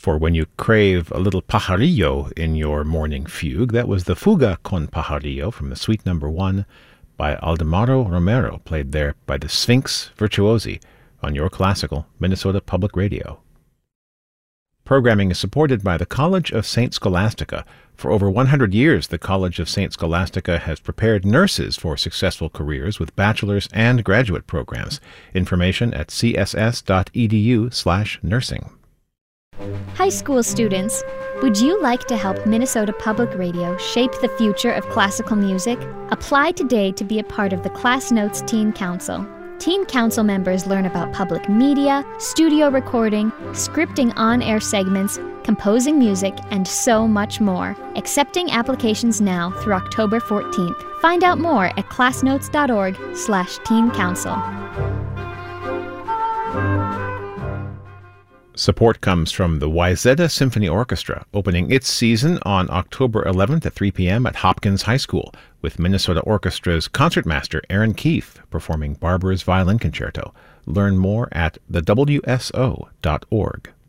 For when you crave a little pajarillo in your morning fugue, that was the Fuga con Pajarillo from the Suite No. 1 by Aldemaro Romero, played there by the Sphinx Virtuosi on your classical Minnesota Public Radio. Programming is supported by the College of St. Scholastica. For over 100 years, the College of St. Scholastica has prepared nurses for successful careers with bachelor's and graduate programs. Information at css.edu/nursing. High school students, would you like to help Minnesota Public Radio shape the future of classical music? Apply today to be a part of the Class Notes Teen Council. Teen Council members learn about public media, studio recording, scripting on-air segments, composing music, and so much more. Accepting applications now through October 14th. Find out more at classnotes.org/Teen Council. Support comes from the Wayzata Symphony Orchestra, opening its season on October 11th at 3 p.m. at Hopkins High School, with Minnesota Orchestra's concertmaster Aaron Keefe performing Barber's Violin Concerto. Learn more at thewso.org.